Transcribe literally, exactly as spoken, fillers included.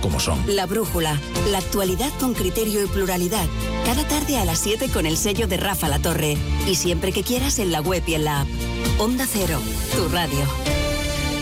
como son. La Brújula, la actualidad con criterio y pluralidad. Cada tarde a las siete con el sello de Rafa La Torre. Y siempre que quieras en la web y en la app. Onda Cero, tu radio.